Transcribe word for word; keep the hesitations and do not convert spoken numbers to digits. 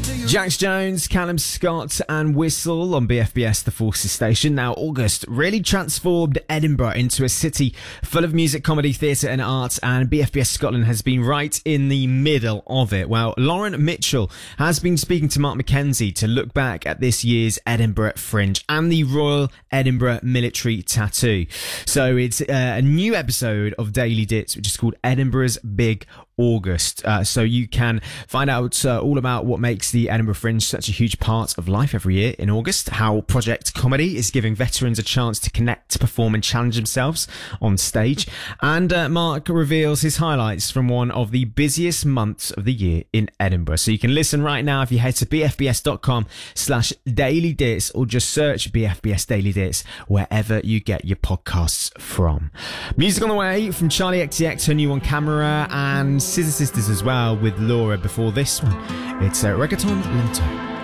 Jax Jones, Callum Scott and Whistle on B F B S The Forces station. Now, August really transformed Edinburgh into a city full of music, comedy, theatre and art, and B F B S Scotland has been right in the middle of it. Well, Lauren Mitchell has been speaking to Mark Mackenzie to look back at this year's Edinburgh Fringe and the Royal Edinburgh Military Tattoo. So it's uh, a new episode of Daily Dits, which is called Edinburgh's Big August. Uh, so you can find out uh, all about what makes the Edinburgh Fringe such a huge part of life every year in August, how Project Comedy is giving veterans a chance to connect, perform and challenge themselves on stage. And uh, Mark reveals his highlights from one of the busiest months of the year in Edinburgh. So you can listen right now if you head to bfbs.com slash daily dits or just search B F B S Daily Dits wherever you get your podcasts from. Music on the way from Charlie X C X, her new on Camera, and Scissor Sisters as well with Laura before this one. It's uh, Reggaeton Lento.